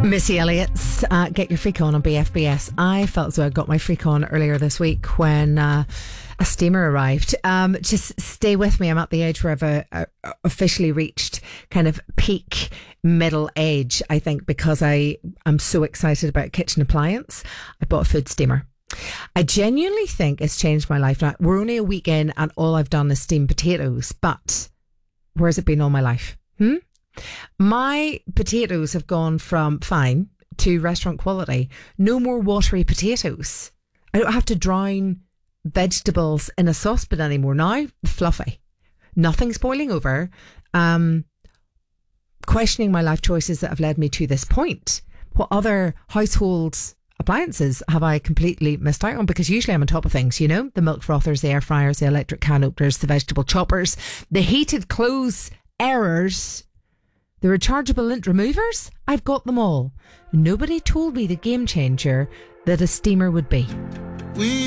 Missy Elliott's Get Your Freak On BFBS. I felt as though I got my freak on earlier this week when a steamer arrived. Just stay with me. I'm at the age where I've officially reached kind of peak middle age, I think, because I'm so excited about kitchen appliance. I bought a food steamer. I genuinely think it's changed my life. Now, we're only a week in and all I've done is steam potatoes, but where's it been all my life? My potatoes have gone from fine to restaurant quality. No more watery potatoes. I don't have to drown vegetables in a saucepan anymore. Now, fluffy. Nothing's boiling over. Questioning my life choices that have led me to this point. What other household appliances have I completely missed out on? Because usually I'm on top of things, you know? The milk frothers, the air fryers, the electric can openers, the vegetable choppers, the heated clothes airers, the rechargeable lint removers. I've got them all. Nobody told me the game changer that a steamer would be.